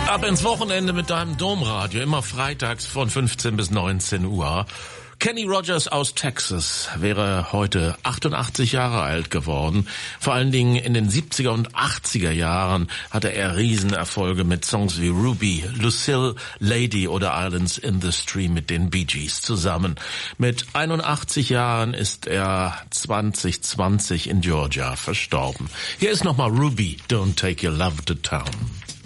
Ab ins Wochenende mit deinem Domradio, immer freitags von 15 bis 19 Uhr. Kenny Rogers aus Texas wäre heute 88 Jahre alt geworden. Vor allen Dingen in den 70er und 80er Jahren hatte er Riesenerfolge mit Songs wie Ruby, Lucille, Lady oder Islands in the Stream mit den Bee Gees zusammen. Mit 81 Jahren ist er 2020 in Georgia verstorben. Hier ist nochmal Ruby, Don't Take Your Love to Town.